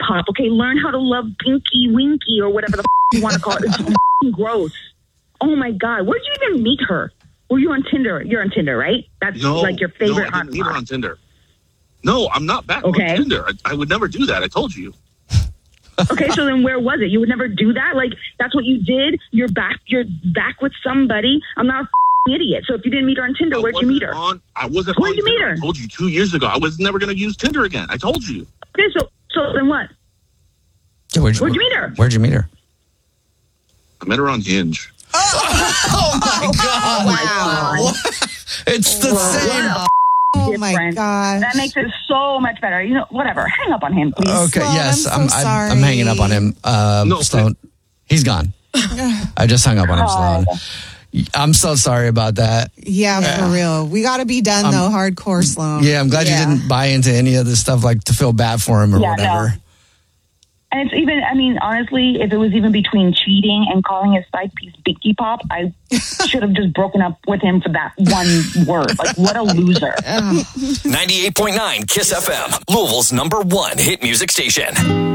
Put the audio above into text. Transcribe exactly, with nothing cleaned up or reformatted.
lollipop. Okay, learn how to love Pinky Winky or whatever the f- you want to call it. It's f- gross. Oh my God, where'd you even meet her? Were you on Tinder? You're on Tinder, right? That's no, like your favorite no, I didn't meet her on Tinder. No, I'm not back okay. on Tinder. I, I would never do that. I told you. Okay, so then where was it? You would never do that? Like, that's what you did? You're back You're back with somebody? I'm not a f***ing idiot. So if you didn't meet her on Tinder, I where'd you meet her? On, I wasn't Where'd on you meet Tinder. her? I told you two years ago. I was never going to use Tinder again. I told you. Okay, so, so then what? Yeah, where'd, you, where'd you meet her? Where'd you meet her? I met her on Hinge. Oh, my God. Wow. It's the same. Oh, my God. That makes it so much better. You know, whatever. Hang up on him, please. Okay, Sloan, yes. I'm so I'm, sorry. I'm hanging up on him. Um, No, Sloan. He's gone. I just hung up on him, Sloan. I'm so sorry about that. Yeah, for real. We got to be done, though, hardcore, Sloan. Yeah, I'm glad Yeah. you didn't buy into any of this stuff, like to feel bad for him or Yeah, whatever. no. And it's even, I mean, honestly, if it was even between cheating and calling his side piece Binky Pop, I should have just broken up with him for that one word. Like, what a loser. ninety-eight point nine Kiss F M, Louisville's number one hit music station.